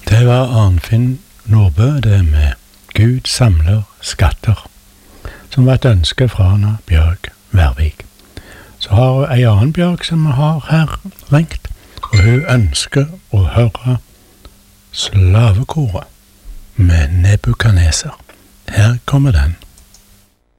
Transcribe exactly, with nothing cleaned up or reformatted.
Det var Arnfinn Nordbø, det med Gud samler skatter, som var et ønske fra Anna Bjørg Værvik. Så har ei annen Bjørg som vi har her ringt, og hun ønsker å høre Slavekoret med Nebuchadnezzar. Her kommer den.